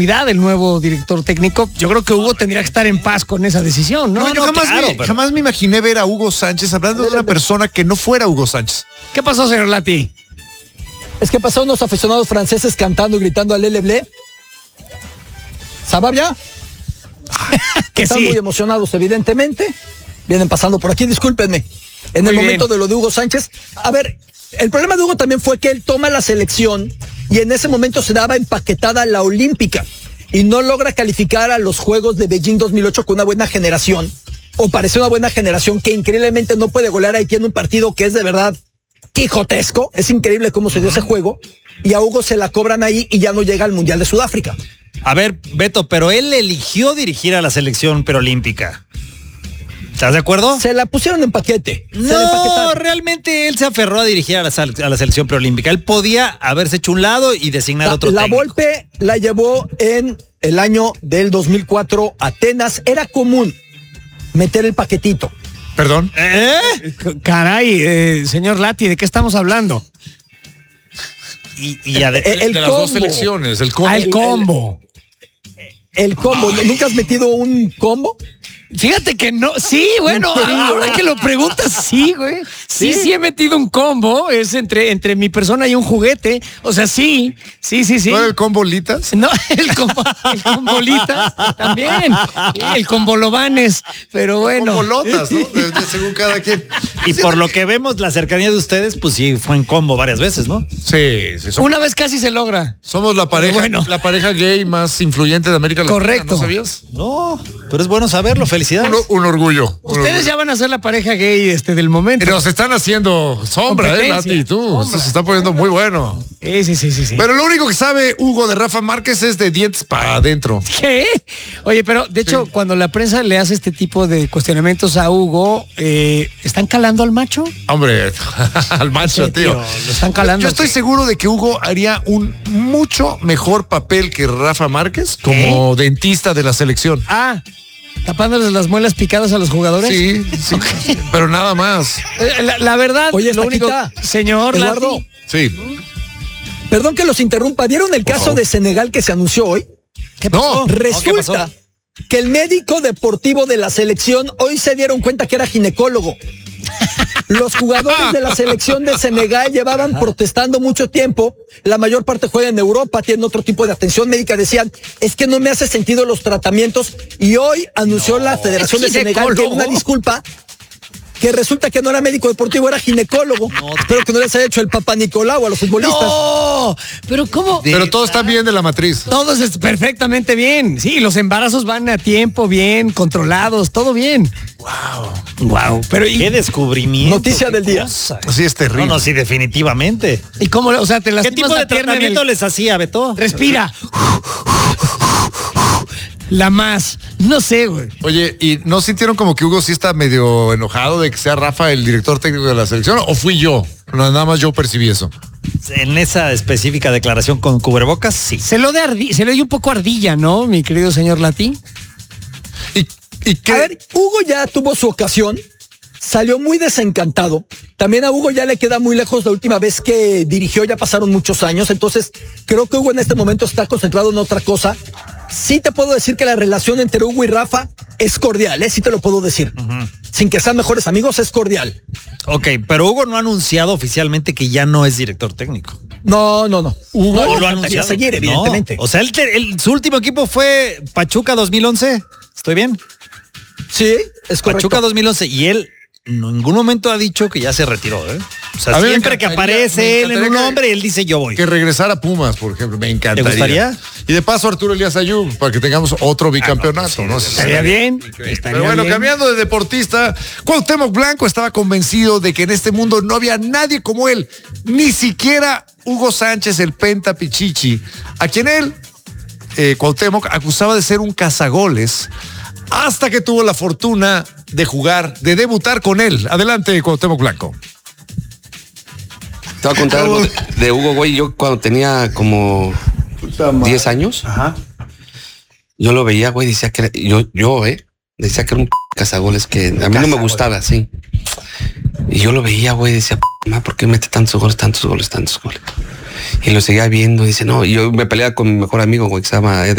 continuidad del nuevo director técnico. Yo creo que Hugo tendría que estar en paz con esa decisión, ¿no? No, yo jamás me imaginé ver a Hugo Sánchez hablando de una persona que no fuera Hugo Sánchez. ¿Qué pasó, señor Lati? Es que pasaron unos aficionados franceses cantando y gritando al Leble. ¿Sababia? Que Están sí. muy emocionados, evidentemente. Vienen pasando por aquí, discúlpenme. En el momento de lo de Hugo Sánchez. A ver, el problema de Hugo también fue que él toma la selección y en ese momento se daba empaquetada la olímpica y no logra calificar a los Juegos de Beijing 2008 con una buena generación, o parece una buena generación que increíblemente no puede golear a Haití en un partido que es de verdad quijotesco. Es increíble cómo se dio ese juego, y a Hugo se la cobran ahí y ya no llega al Mundial de Sudáfrica. A ver, Beto, pero él eligió dirigir a la selección preolímpica. ¿Estás de acuerdo? Se la pusieron en paquete. No, realmente él se aferró a dirigir a la selección preolímpica. Él podía haberse hecho un lado y designar otro técnico. La Volpe la llevó en el año del 2004 a Atenas. Era común meter el paquetito. ¿Perdón? Caray, señor Lati, ¿de qué estamos hablando? El de las dos selecciones, el combo. El combo. El combo. ¿Nunca has metido un combo? Fíjate que no, sí, bueno, ahora que lo preguntas, sí, güey. Sí he metido un combo, es entre mi persona y un juguete. O sea, sí. ¿No era el combolitas? No, el combolitas también. El combolobanes, pero bueno. Combolotas, ¿no? Según cada quien. Y por lo que vemos, la cercanía de ustedes, pues sí, fue en combo varias veces, ¿no? Sí. Una vez casi se logra. Somos la pareja gay más influyente de América Latina. Correcto. ¿No sabías? No, pero es bueno saberlo, felicidades. Un orgullo. Ustedes ya van a ser la pareja gay del momento. Nos están haciendo sombra, Lati, y tú. Esto se está poniendo muy bueno. Sí. Pero lo único que sabe Hugo de Rafa Márquez es de dientes para adentro. ¿Qué? Oye, pero de hecho, cuando la prensa le hace este tipo de cuestionamientos a Hugo, ¿están calando al macho? Hombre, al macho, Sí, tío. Lo están calando. Yo estoy seguro de que Hugo haría un mucho mejor papel que Rafa Márquez como dentista de la selección. ¿Tapándoles las muelas picadas a los jugadores? Sí, pero nada más. La verdad, Oye, lo único, señor Eduardo. Lati. Sí. Perdón que los interrumpa. ¿Vieron el caso de Senegal que se anunció hoy? ¿Qué pasó? Resulta que el médico deportivo de la selección hoy se dieron cuenta que era ginecólogo. Los jugadores de la selección de Senegal llevaban protestando mucho tiempo. La mayor parte juega en Europa, tienen otro tipo de atención médica. Decían, es que no me hace sentido los tratamientos. Y hoy anunció la Federación de Senegal que una disculpa, que resulta que no era médico deportivo, era ginecólogo. Espero que no les haya hecho el Papá Nicolau a los futbolistas. No, pero ¿cómo? Pero todo está bien de la matriz. Todo es perfectamente bien. Sí, los embarazos van a tiempo, bien, controlados, todo bien. Wow. Pero qué descubrimiento. Noticia del día. Sí, es terrible. No, sí, definitivamente. ¿Y cómo? O sea, te ¿Qué lastimas tipo de la pierna tratamiento les hacía, Beto? Respira. La más. No sé, güey. Oye, ¿y no sintieron como que Hugo sí está medio enojado de que sea Rafa el director técnico de la selección? ¿O fui yo? Nada más yo percibí eso. En esa específica declaración con cubrebocas, sí. Se lo dio un poco ardilla, ¿no, mi querido señor Lati? ¿Y qué? A ver, Hugo ya tuvo su ocasión. Salió muy desencantado. También a Hugo ya le queda muy lejos la última vez que dirigió, ya pasaron muchos años. Entonces, creo que Hugo en este momento está concentrado en otra cosa. Sí te puedo decir que la relación entre Hugo y Rafa es cordial, sí te lo puedo decir. Sin que sean mejores amigos, es cordial. Ok, pero Hugo no ha anunciado oficialmente que ya no es director técnico. No. Hugo no, lo ha anunciado. Seguir, evidentemente. O sea, su último equipo fue Pachuca 2011. ¿Estoy bien? Sí, es correcto. Pachuca 2011 y él en ningún momento ha dicho que ya se retiró, ¿eh? O sea, siempre que aparece él en un nombre, él dice yo voy. Que regresara a Pumas, por ejemplo, me encantaría. ¿Te gustaría? Y de paso Arturo Elías Ayub, para que tengamos otro bicampeonato, ¿no? Estaría bien. Pero bueno, cambiando de deportista, Cuauhtémoc Blanco estaba convencido de que en este mundo no había nadie como él, ni siquiera Hugo Sánchez, el Penta Pichichi, a quien él, Cuauhtémoc, acusaba de ser un cazagoles, hasta que tuvo la fortuna de debutar con él. Adelante, Cuauhtémoc Blanco. Te voy a contar algo de Hugo, güey. Yo cuando tenía como 10 años, yo lo veía, güey, decía que era, decía que era un cazagoles que a mí no me gustaba, sí. Y yo lo veía, güey, decía, ¿por qué mete tantos goles? Y lo seguía viendo, dice, no, y yo me peleaba con mi mejor amigo, güey, que se llama Ed